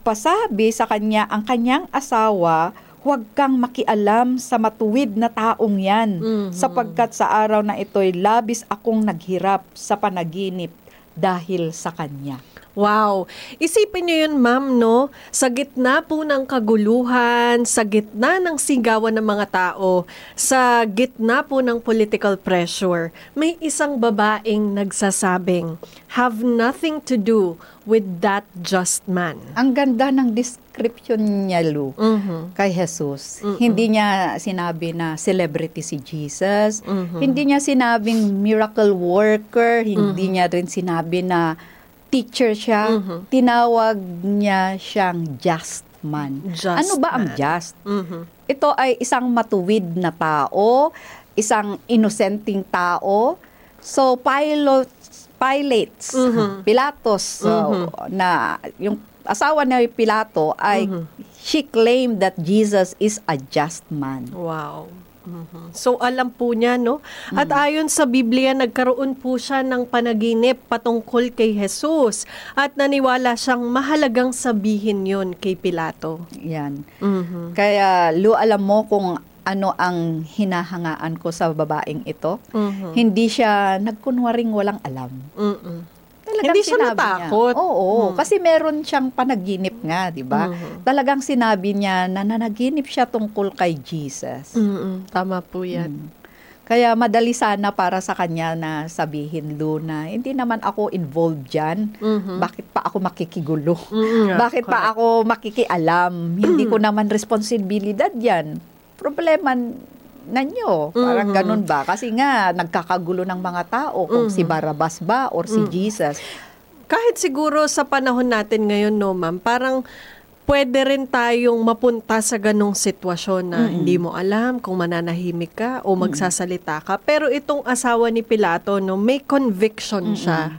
nagpasabi sa kanya ang kanyang asawa, huwag kang makialam sa matuwid na taong yan, sapagkat sa araw na ito'y labis akong naghirap sa panaginip dahil sa kanya. Wow. Isipin niyo yun, ma'am, no? Sa gitna po ng kaguluhan, sa gitna ng sigawan ng mga tao, sa gitna po ng political pressure, may isang babaeng nagsasabing, have nothing to do with that just man. Ang ganda ng description niya, Lu, kay Jesus. Hindi niya sinabi na celebrity si Jesus. Hindi niya sinabing miracle worker. Hindi niya rin sinabi na teacher siya. Tinawag niya siyang just man. Ano ba ang just? Ito ay isang matuwid na tao, isang inosenteng tao. So, Pilatos, na yung asawa ni Pilato ay she claimed that Jesus is a just man. Wow. So alam po niya, no? At ayon sa Biblia, nagkaroon po siya ng panaginip patungkol kay Jesus at naniwala siyang mahalagang sabihin yun kay Pilato. Yan. Kaya, Lu, alam mo kung ano ang hinahangaan ko sa babaeng ito? Hindi siya nagkunwaring walang alam. Hindi siya natakot. Oo, kasi meron siyang panaginip nga, di ba? Talagang sinabi niya na nanaginip siya tungkol kay Jesus. Tama po yan. Kaya madali sana para sa kanya na sabihin, Lu, na hindi naman ako involved dyan. Bakit pa ako makikigulo? Bakit pa ako makikialam? Hindi ko naman responsibilidad yan. Problema na nyo. Parang ganun ba? Kasi nga, nagkakagulo ng mga tao kung si Barabas ba or si Jesus. Kahit siguro sa panahon natin ngayon, no, ma'am, parang pwede rin tayong mapunta sa ganong sitwasyon na hindi mo alam kung mananahimik ka o magsasalita ka. Pero itong asawa ni Pilato, no, may conviction siya.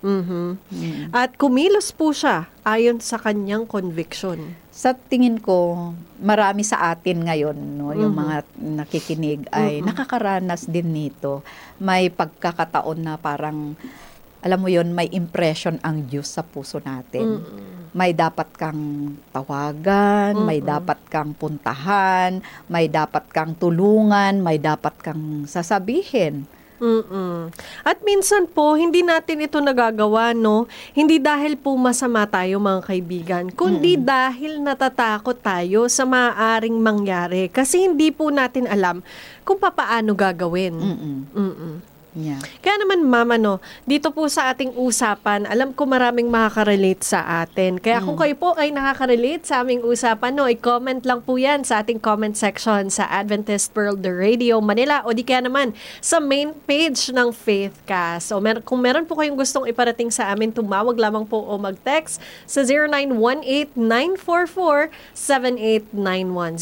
At kumilos po siya ayon sa kanyang conviction. Sa tingin ko, marami sa atin ngayon, no, yung mga nakikinig ay nakakaranas din nito. May pagkakataon na parang, alam mo yon, may impression ang Diyos sa puso natin. May dapat kang tawagan, may dapat kang puntahan, may dapat kang tulungan, may dapat kang sasabihin. At minsan po, hindi natin ito nagagawa, no? Hindi dahil po masama tayo, mga kaibigan, kundi dahil natatakot tayo sa maaaring mangyari. Kasi hindi po natin alam kung papaano gagawin. Yeah. Kaya naman, mama, no, dito po sa ating usapan, alam ko maraming makaka-relate sa atin. Kaya kung kayo po ay nakaka-relate sa aming usapan, no, i-comment lang po yan sa ating comment section sa Adventist World Radio Manila o di kaya naman sa main page ng Faithcast. So, kung meron po kayong gustong iparating sa amin, tumawag lamang po o mag-text sa 0918-944-7891.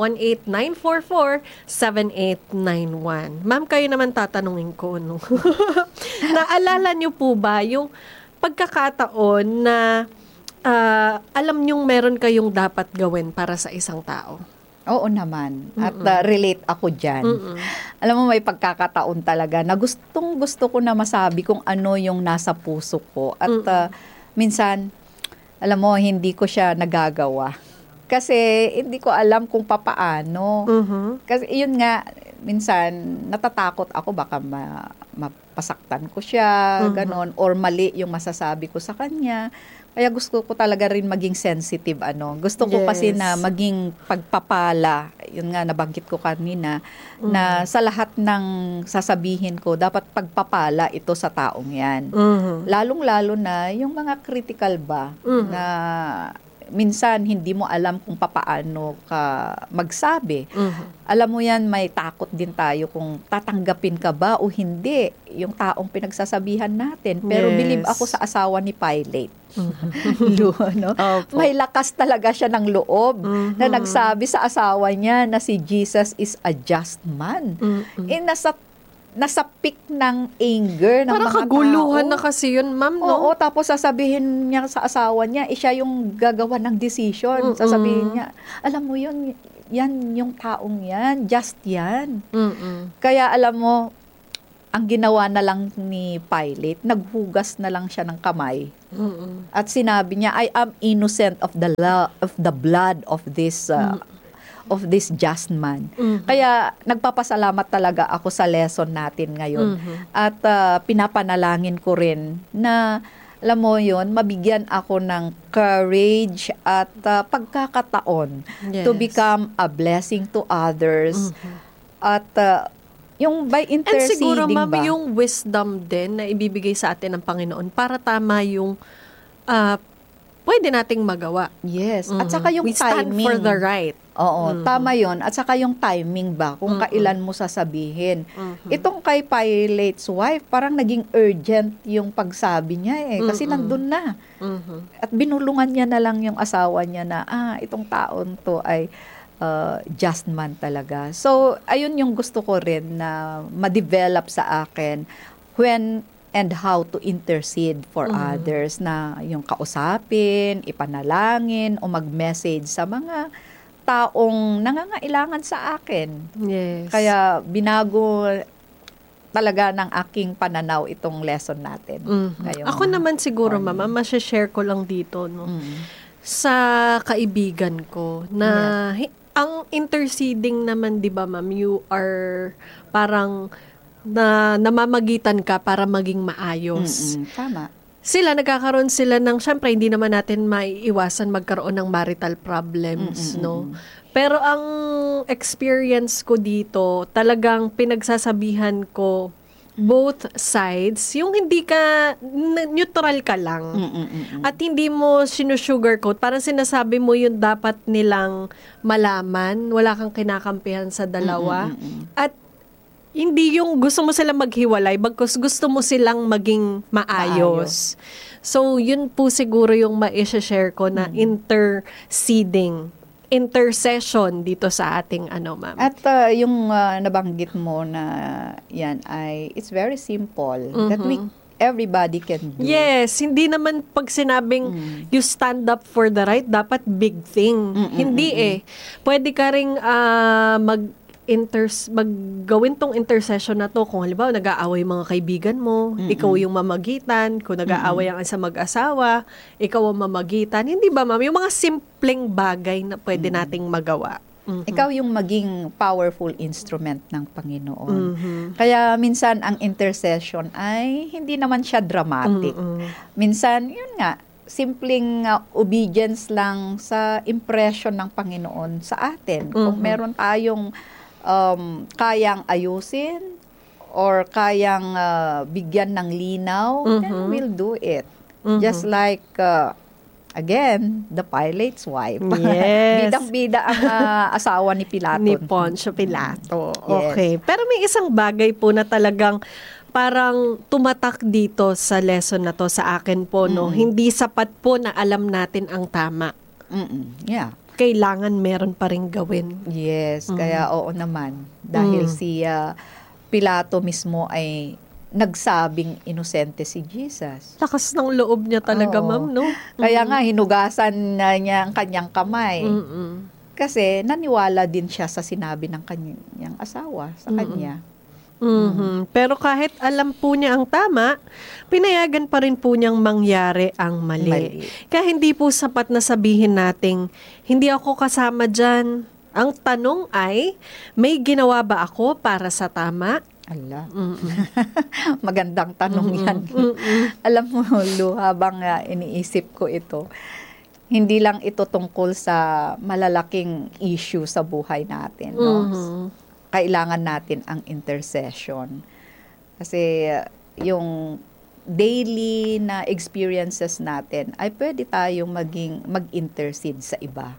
0918-944-7891. Ma'am, kayo naman tatanungin ko, no? Naalala niyo po ba yung pagkakataon na alam niyong meron kayong dapat gawin para sa isang tao? Oo naman. At relate ako dyan. Alam mo, may pagkakataon talaga na gusto ko na masabi kung ano yung nasa puso ko. At minsan, alam mo, hindi ko siya nagagawa. Kasi hindi ko alam kung papaano. Kasi yun nga, minsan natatakot ako baka mapasaktan ko siya, ganon, or mali yung masasabi ko sa kanya. Kaya gusto ko talaga rin maging sensitive, Gusto ko kasi na maging pagpapala, yun nga nabanggit ko kanina, na sa lahat ng sasabihin ko, dapat pagpapala ito sa taong yan. Lalong-lalo na yung mga critical ba, na minsan hindi mo alam kung papaano ka magsabi. Alam mo yan, may takot din tayo kung tatanggapin ka ba o hindi yung taong pinagsasabihan natin. Pero believe ako sa asawa ni Pilate. No? May lakas talaga siya ng loob na nagsabi sa asawa niya na si Jesus is a just man. Nasa peak ng anger ng mga kaguluhan tao. Na kasi yun, ma'am, no? Oo, tapos sasabihin niya sa asawa niya, siya yung gagawa ng decision. Sasabihin niya, alam mo yun, yan yung taong yan, just yan. Kaya alam mo, ang ginawa na lang ni Pilate, naghugas na lang siya ng kamay. At sinabi niya, I am innocent of the blood of this just man. Kaya nagpapasalamat talaga ako sa lesson natin ngayon. At pinapanalangin ko rin na, alam mo yun, mabigyan ako ng courage at pagkakataon to become a blessing to others. At yung by And siguro, interceding ma'am, ba? yung wisdom din na ibibigay sa atin ng Panginoon para tama yung pwede nating magawa. Yes. At saka yung We stand timing. for the right. Oo, tama yon. At saka yung timing ba, kung kailan mo sasabihin. Itong kay Pilate's wife, parang naging urgent yung pagsabi niya kasi nandun na. At binulungan niya na lang yung asawa niya na, itong taon to ay just man talaga. So, ayun yung gusto ko rin na ma-develop sa akin when and how to intercede for others, na yung kausapin, ipanalangin, o mag-message sa mga taong nangangailangan sa akin. Yes. Kaya binago talaga ng aking pananaw itong lesson natin. Ngayong Ako naman siguro, morning. mama, share ko lang dito, no? Sa kaibigan ko, na ang interceding naman, di ba, ma'am, you are parang namamagitan ka para maging maayos. Tama. Nagkakaroon sila ng, syempre, hindi naman natin maiiwasan magkaroon ng marital problems, no? Pero ang experience ko dito, talagang pinagsasabihan ko both sides, yung hindi ka, neutral ka lang. At hindi mo sinusugarcoat, parang sinasabi mo yung dapat nilang malaman, wala kang kinakampihan sa dalawa. At hindi yung gusto mo silang maghiwalay, bagkus gusto mo silang maging maayos. So, yun po siguro yung ma-share ko na intercession dito sa ating ma'am. At yung nabanggit mo na yan ay, it's very simple. That everybody can do. Yes, hindi naman pag sinabing you stand up for the right, dapat big thing. Hindi Pwede ka ring maggawin tong intercession na to. Kung halimbawa nag-aaway mga kaibigan mo, ikaw yung mamagitan. Kung nag-aaway ang sa mag-asawa, ikaw ang mamagitan. Hindi ba, ma'am? Yung mga simpleng bagay na pwede nating magawa. Ikaw yung maging powerful instrument ng Panginoon. Kaya minsan ang intercession ay hindi naman siya dramatic. Minsan, yun nga, simpleng obedience lang sa impression ng Panginoon sa atin. Kung meron tayong kayang ayusin or kayang bigyan ng linaw, then we'll do it. Just like, again, the Pilate's wife. Yes. Bidang-bida ang asawa ni Pilato. Ni Poncio Pilato. Yes. Okay. Pero may isang bagay po na talagang parang tumatak dito sa lesson na to sa akin po, no? Hindi sapat po na alam natin ang tama. Yeah. Kailangan meron pa rin gawin. Yes, kaya oo naman. Dahil si Pilato mismo ay nagsabing inosente si Jesus. Lakas ng loob niya talaga, Oo. ma'am, no? Kaya nga, hinugasan na niya ang kanyang kamay. Kasi naniwala din siya sa sinabi ng kanyang asawa sa kanya. Pero kahit alam po niya ang tama, pinayagan pa rin po niyang mangyari ang mali. Kaya hindi po sapat na sabihin nating, hindi ako kasama dyan. Ang tanong ay, may ginawa ba ako para sa tama? Ala. Magandang tanong yan. Alam mo, Lu, habang iniisip ko ito, hindi lang ito tungkol sa malalaking issue sa buhay natin. No? Kailangan natin ang intercession. Kasi yung daily na experiences natin ay pwede tayong mag-intercede sa iba.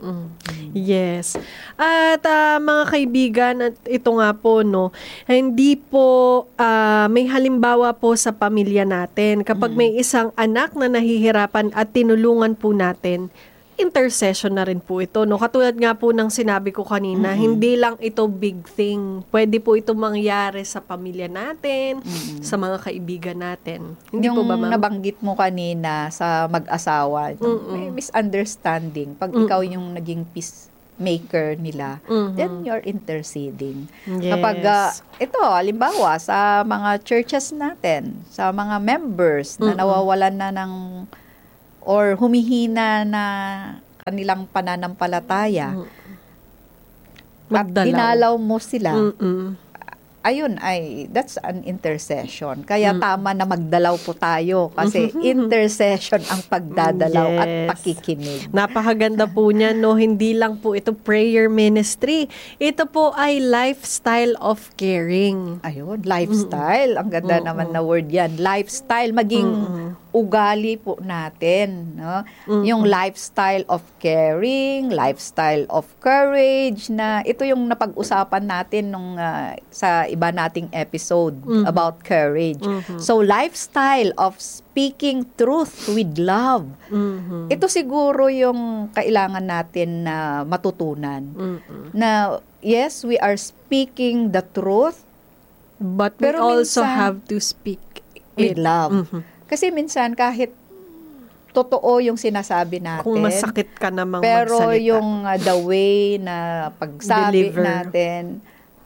Yes. At mga kaibigan, at ito nga po, no, hindi po may halimbawa po sa pamilya natin. Kapag may isang anak na nahihirapan at tinulungan po natin, intercession na rin po ito, no? Katulad nga po ng sinabi ko kanina, hindi lang ito big thing. Pwede po ito mangyari sa pamilya natin, sa mga kaibigan natin. Hindi Yung po ba, ma'am? nabanggit mo kanina sa mag-asawa, may misunderstanding. Pag ikaw yung naging maker nila, then you're interceding. Yes. Kapag, ito, halimbawa, sa mga churches natin, sa mga members na nawawalan na ng, or humihina na kanilang pananampalataya, at dinalaw mo sila, ayun that's an intercession. Kaya tama na magdalaw po tayo kasi intercession ang pagdadalaw at pakikinig. Napakaganda po niya, no? Hindi lang po ito prayer ministry. Ito po ay lifestyle of caring. Ayun, lifestyle. Ang ganda naman na word yan. Lifestyle, maging ugali po natin. No? Yung lifestyle of caring, lifestyle of courage, na ito yung napag-usapan natin nung sa iba nating episode about courage. So, lifestyle of speaking truth with love. Ito siguro yung kailangan natin na matutunan. Na, yes, we are speaking the truth, but we pero also minsan, have to speak with it. love. Kasi minsan kahit totoo yung sinasabi natin, Kung masakit ka namang pero magsalita. yung the way na pagsabi Deliver. natin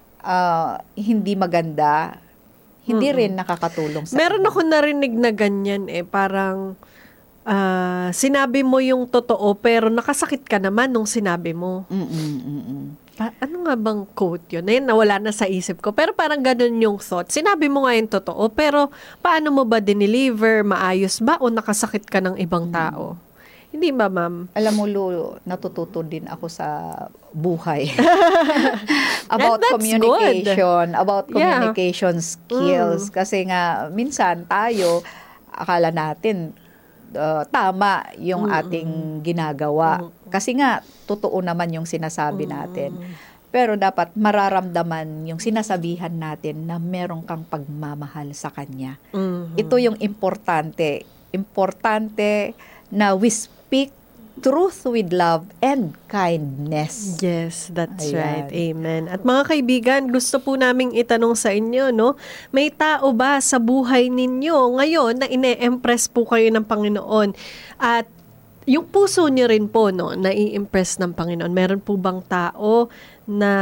hindi maganda, hindi rin nakakatulong sa Meron iba. ako narinig na ganyan parang sinabi mo yung totoo pero nakasakit ka naman nung sinabi mo. Ano nga bang quote yun? Ayun, nawala na sa isip ko. Pero parang ganun yung thought. Sinabi mo nga yung totoo, pero paano mo ba dineliver? Maayos ba o nakasakit ka ng ibang tao? Hindi ba, ma'am? Alam mo, Lu, natututo din ako sa buhay. About that's communication, about Yeah. communication skills. Kasi nga, minsan tayo, akala natin, tama yung ating ginagawa. Kasi nga, totoo naman yung sinasabi natin. Pero dapat mararamdaman yung sinasabihan natin na meron kang pagmamahal sa kanya. Ito yung importante. Importante na we speak truth with love and kindness. Yes, that's Ayan. right. Amen. At mga kaibigan, gusto po naming itanong sa inyo, no? May tao ba sa buhay ninyo ngayon na ine-impress po kayo ng Panginoon? At yung puso niyo rin po, no, nai-impress ng Panginoon. Meron po bang tao na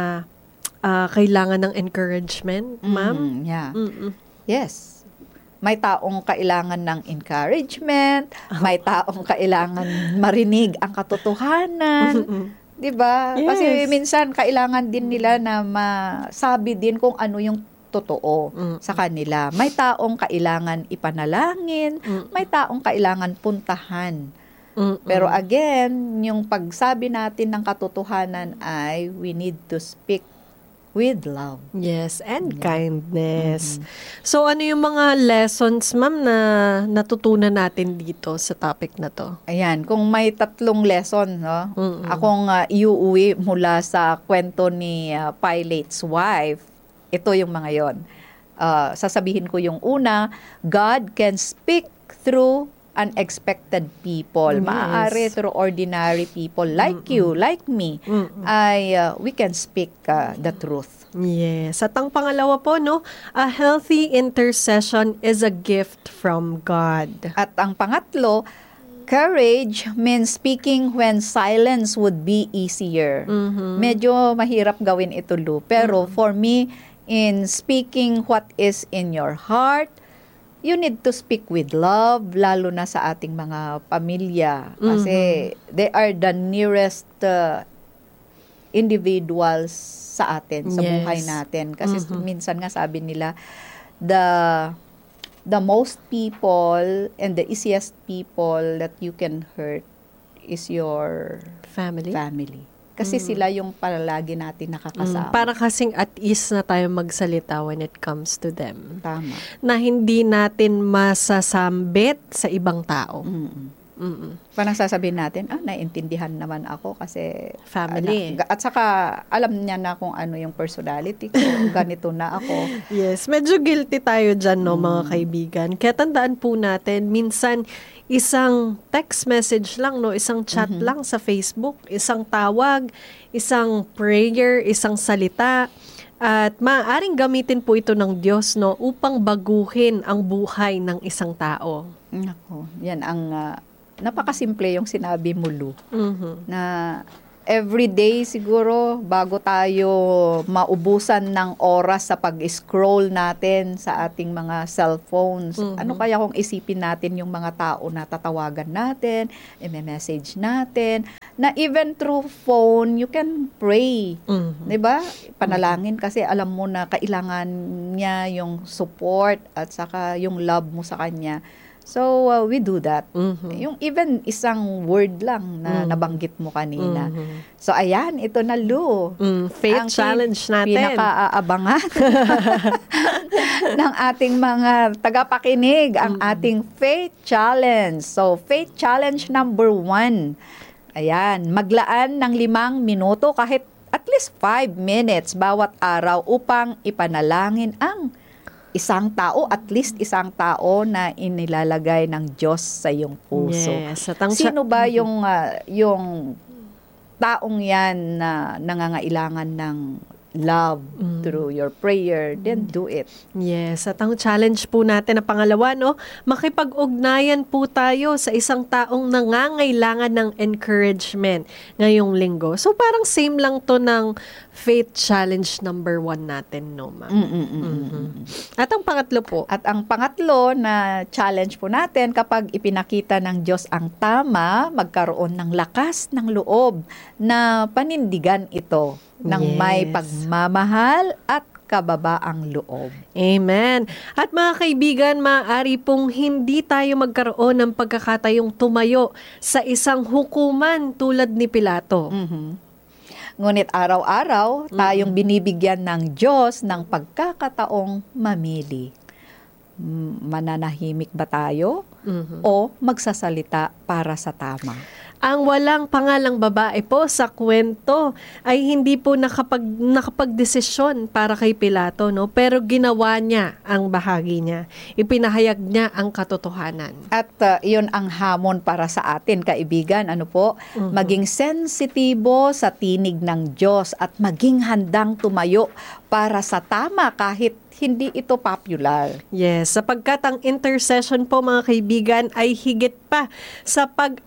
kailangan ng encouragement, ma'am? Yeah. Yes. May taong kailangan ng encouragement, may taong kailangan marinig ang katotohanan. 'Di ba? Yes. Kasi minsan kailangan din nila na masabi din kung ano yung totoo sa kanila. May taong kailangan ipanalangin, may taong kailangan puntahan. Pero again, yung pagsabi natin ng katotohanan ay we need to speak with love. Yes, and kindness. So, ano yung mga lessons, ma'am, na natutunan natin dito sa topic na to? Ayan, kung may 3 lesson, no? Akong iuuwi mula sa kwento ni Pilate's wife, ito yung mga yon. Sasabihin ko yung una, God can speak through unexpected people. Yes. Maaari through ordinary people like you, like me, we can speak the truth. Yes. At ang pangalawa po, no, a healthy intercession is a gift from God. At ang pangatlo, courage means speaking when silence would be easier. Medyo mahirap gawin ito, Lu. Pero for me, in speaking what is in your heart, you need to speak with love, lalo na sa ating mga pamilya. Kasi they are the nearest individuals sa atin, sa buhay natin. Kasi minsan nga sabi nila, the most people and the easiest people that you can hurt is your Family. Kasi sila yung palagi natin nakakasama. Para kasing at ease na tayo magsalita when it comes to them. Tama. Na hindi natin masasambit sa ibang tao. Parang sasabihin natin, naiintindihan naman ako kasi Family. at saka alam niya na kung ano yung personality ko, ganito na ako. Yes, medyo guilty tayo dyan, no, mga kaibigan. Kaya tandaan po natin, minsan isang text message lang, no, isang chat lang sa Facebook, isang tawag, isang prayer, isang salita, at maaaring gamitin po ito ng Diyos, no, upang baguhin ang buhay ng isang tao. Nako, yan ang napakasimple yung sinabi mo, Lu, na every day siguro bago tayo maubusan ng oras sa pag-scroll natin sa ating mga cellphones. Ano kaya kung isipin natin yung mga tao na tatawagan natin, i-message natin, na even through phone, you can pray. 'Di ba? Panalangin kasi alam mo na kailangan niya yung support at saka yung love mo sa kanya. So, we do that. Yung even isang word lang na nabanggit mo kanina. So, ayan, ito na, Lu. Faith Ang challenge natin. Pinakaabangan ng ating mga tagapakinig, ang ating faith challenge. So, faith challenge number 1. Ayan, maglaan ng 5 minuto kahit at least 5 minutes bawat araw upang ipanalangin ang isang tao, at least isang tao na inilalagay ng Diyos sa iyong puso. Yes. Sino ba yung taong yan na nangangailangan ng love through your prayer? Then do it. Yes, at ang challenge po natin na pangalawa, no, makipag-ugnayan po tayo sa isang taong nangangailangan ng encouragement ngayong linggo. So parang same lang to ng faith challenge number 1 natin, no, ma'am? At ang pangatlo po? At ang pangatlo na challenge po natin, kapag ipinakita ng Diyos ang tama, magkaroon ng lakas ng loob na panindigan ito ng may pagmamahal at kababaang loob. Amen. At mga kaibigan, maaari pong hindi tayo magkaroon ng pagkakatayong tumayo sa isang hukuman tulad ni Pilato. Ngunit araw-araw tayong binibigyan ng Diyos ng pagkakataong mamili. Mananahimik ba tayo o magsasalita para sa tama? Ang walang pangalang babae po sa kwento ay hindi po nakapagdesisyon para kay Pilato, no? Pero ginawa niya ang bahagi niya. Ipinahayag niya ang katotohanan. At iyon ang hamon para sa atin, kaibigan. Ano po? Maging sensitibo sa tinig ng Diyos at maging handang tumayo para sa tama kahit hindi ito popular. Yes, sapagkat ang intercession po, mga kaibigan, ay higit pa sa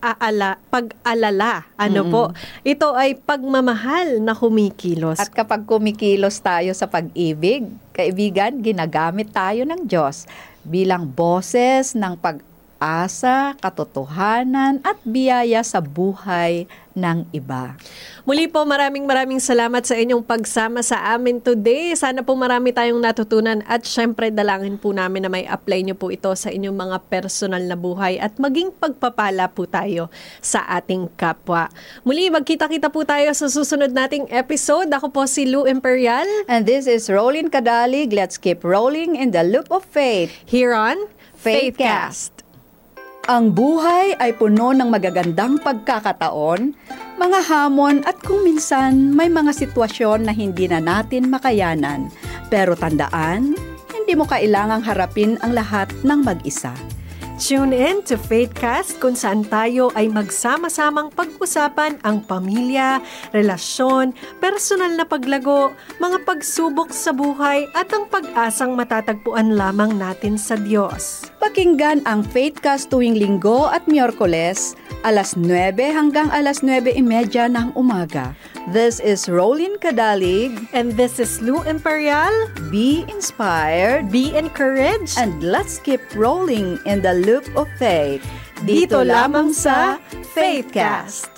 pag-alala. Ano po? Ito ay pagmamahal na kumikilos. At kapag kumikilos tayo sa pag-ibig, kaibigan, ginagamit tayo ng Diyos bilang boses ng pag-asa, katotohanan at biyaya sa buhay ng iba. Muli po, maraming salamat sa inyong pagsama sa amin today. Sana po marami tayong natutunan at syempre dalangin po namin na may apply nyo po ito sa inyong mga personal na buhay at maging pagpapala po tayo sa ating kapwa. Muli, magkita-kita po tayo sa susunod nating episode. Ako po si Lou Imperial. And this is Rolling Kadalig. Let's keep rolling in the loop of faith. Here on Faithcast. Ang buhay ay puno ng magagandang pagkakataon, mga hamon at kung minsan may mga sitwasyon na hindi na natin makayanan. Pero tandaan, hindi mo kailangang harapin ang lahat ng mag-isa. Tune in to Faithcast kung saan tayo ay magsama-samang pag-usapan ang pamilya, relasyon, personal na paglago, mga pagsubok sa buhay at ang pag-asang matatagpuan lamang natin sa Diyos. Pakinggan ang Faithcast tuwing Linggo at Miyerkules, alas 9 hanggang alas 9:30 ng umaga. This is Rolling Kadalig. And this is Lou Imperial. Be inspired. Be encouraged. And let's keep rolling in the loop of faith. Dito lamang sa Faithcast.